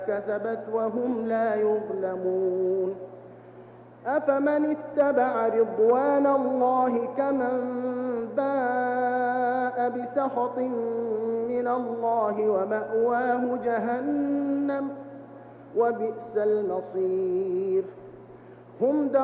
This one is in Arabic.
كسبت وهم لا يظلمون أفمن اتبع رضوان الله كمن باء بسخط من الله ومأواه جهنم وبئس المصير هم